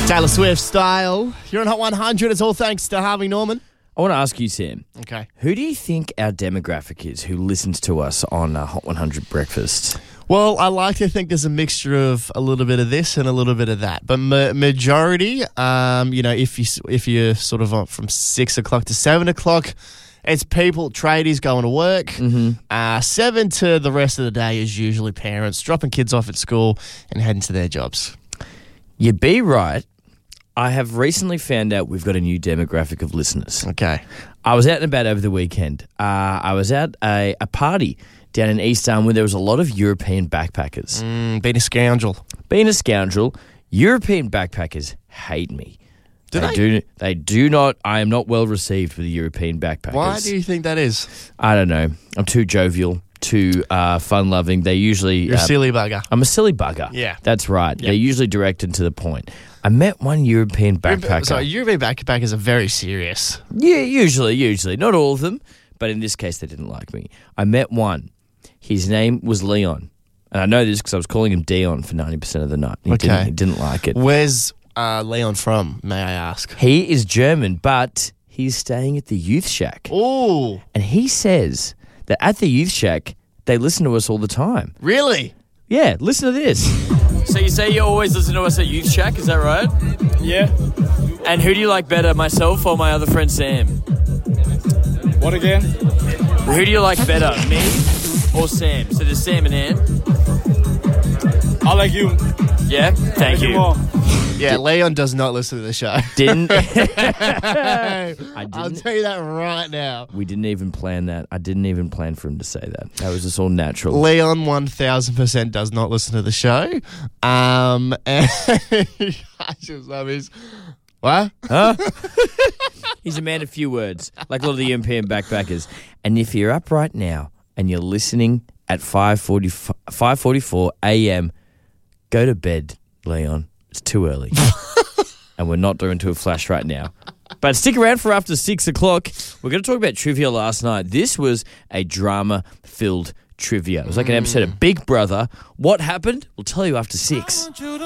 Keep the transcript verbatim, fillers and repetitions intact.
Taylor Swift style. You're on Hot one hundred. It's all thanks to Harvey Norman. I want to ask you, Sam. Okay. Who do you think our demographic is who listens to us on uh, Hot one hundred Breakfast? Well, I like to think there's a mixture of a little bit of this and a little bit of that. But ma- majority, um, you know, if, you, if you're sort of up from six o'clock to seven o'clock, it's people, tradies going to work. Mm-hmm. Uh, seven to the rest of the day is usually parents dropping kids off at school and heading to their jobs. You'd be right. I have recently found out we've got a new demographic of listeners. Okay. I was out and about over the weekend. Uh, I was at a, a party down in East Elm where there was a lot of European backpackers. Mm, being a scoundrel. Being a scoundrel, European backpackers hate me. Do they? do. They do not. I am not well received with the European backpackers. Why do you think that is? I don't know. I'm too jovial, too uh, fun-loving. They usually... You're a uh, silly bugger. I'm a silly bugger. Yeah. That's right. Yep. They're usually directed to the point. I met one European backpacker. So European backpackers are very serious. Yeah, usually, usually. Not all of them, but in this case, they didn't like me. I met one. His name was Leon. And I know this because I was calling him Dion for ninety percent of the night. He, Okay. didn't, he didn't like it. Where's uh, Leon from, may I ask? He is German, but he's staying at the Youth Shack. Ooh, And he says that at the Youth Shack, they listen to us all the time. really? Yeah, listen to this. So you say you always listen to us at Youth Shack, is that right? Yeah. And who do you like better, myself or my other friend Sam? What again? Who do you like better, me or Sam? So there's Sam and Ann. I like you. Yeah? Thank Like you. more. Yeah, Leon does not listen to the show. Didn't. I didn't. I'll tell you that right now. We didn't even plan that. I didn't even plan for him to say that. That was just all natural. Leon one thousand percent does not listen to the show. Um, and I just love his... What? Huh? He's a man of few words, like a lot of the European backpackers. And if you're up right now and you're listening at five forty-four a.m., go to bed, Leon. It's too early. And we're not doing to a flash right now. But stick around for after six o'clock. We're going to talk about trivia last night. This was a drama-filled trivia. It was like an episode of Big Brother. What happened? We'll tell you after six.